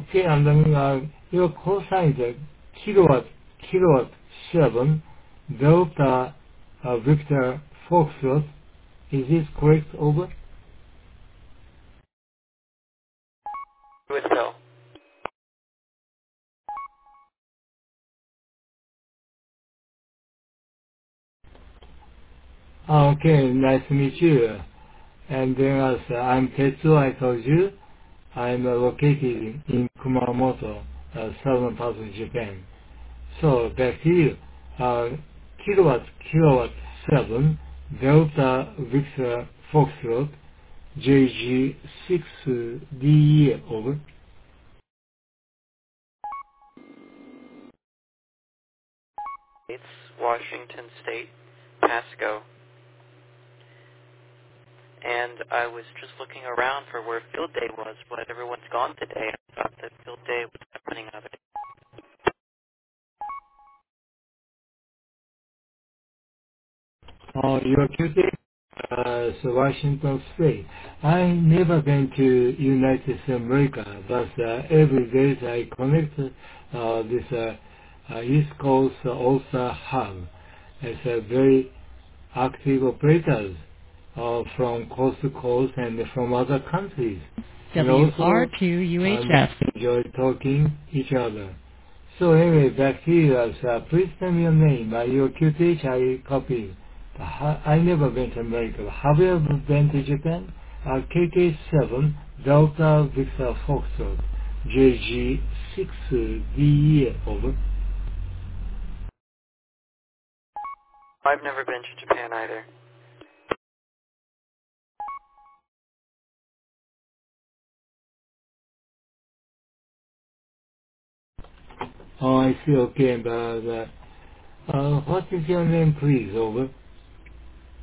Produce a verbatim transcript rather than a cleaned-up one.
Okay, and then uh, your call sign is uh, kilowatt, kilowatt seven, Delta uh, Victor Foxtrot. Is this correct? Over? With Phil. Ah, okay, nice to meet you. And then as uh, I'm Tetsuo, I told you, I'm uh, located in, in Kumamoto, uh, southern part of Japan. So back to you. Uh, kilowatt, kilowatt seven, Delta Victor Foxtrot, J G six D E, over. It's Washington State, Pasco. And I was just looking around for where field day was, but everyone's gone today. I thought that field day was happening out of it. Uh, your Q T, uh, so Washington State. I never been to United States of America, but uh, every day I connect uh, this uh, uh, East Coast also hub. It's a very active operators uh, from coast to coast and from other countries. And also, W R two U H F. um, enjoy talking each other. So anyway, back to you. Uh, please tell me your name. Uh, your Q T H I copy. But ha- I never been to America. Have you ever been to Japan? Uh, K K seven Delta Victor Foxtrot J G six D E, over. I've never been to Japan either. Oh, I see. Okay, but uh, uh, what is your name, please? Over.